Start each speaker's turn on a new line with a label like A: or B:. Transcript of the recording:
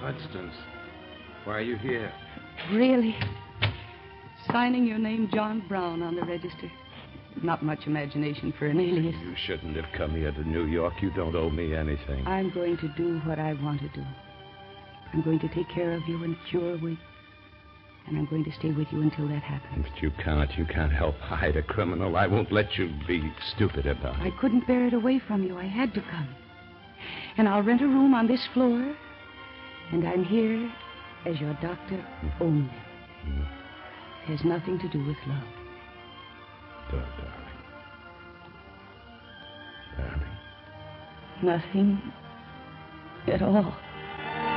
A: Constance, why are you here?
B: Really? Signing your name John Brown on the register. Not much imagination for an alias.
A: You shouldn't have come here to New York. You don't owe me anything.
B: I'm going to do what I want to do. I'm going to take care of you and cure we. And I'm going to stay with you until that happens.
A: But you can't. You can't help hide a criminal. I won't let you be stupid about it.
B: I couldn't bear it away from you. I had to come. And I'll rent a room on this floor. And I'm here as your doctor only. It has nothing to do with love.
A: Darling. Darling.
B: Nothing at all.